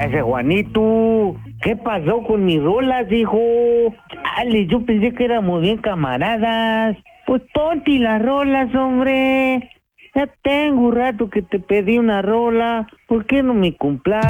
Ese Juanito, ¿qué pasó con mis rolas, hijo? Chale, yo pensé que éramos bien camaradas. Pues ponte las rolas, hombre. Ya tengo un rato que te pedí una rola. ¿Por qué no me cumplas?